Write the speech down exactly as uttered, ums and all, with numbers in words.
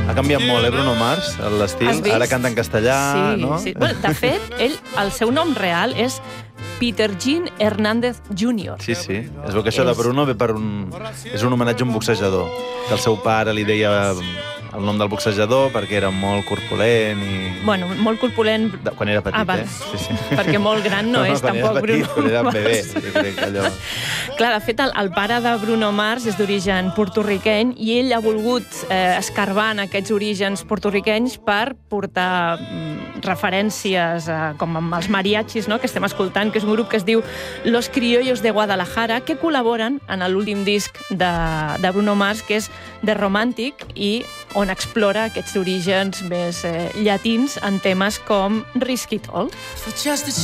Ha canviat molt, eh, Bruno Mars, l'estil. Ara canta en castellà, sí, no? Sí. Bueno, de fet, ell, el seu nom real és Peter Gene Hernández júnior Sí, sí. Es veu que això de Bruno ve per un... És un homenatge a un boxejador, que el seu pare li deia el nom del boxejador perquè era molt corpulent i... Bueno, molt corpulent... De, quan era petit, ah, eh? Sí, sí. Perquè molt gran no, no és, quan tampoc, era petit, Bruno quan era Mars. bebè, jo crec que allò... Clar, de fet, el, el pare de Bruno Mars és d'origen porto-riqueny i ell ha volgut eh, escarbar en aquests orígens porto-riquenys per portar mm, referències eh, com amb els mariachis, no?, que estem escoltant, que és un grup que es diu Los Criollos de Guadalajara, que col·laboren en l'últim disc de, de Bruno Mars, que és The Romantic, i on explora aquests orígens més eh, llatins en temes com Risk It All.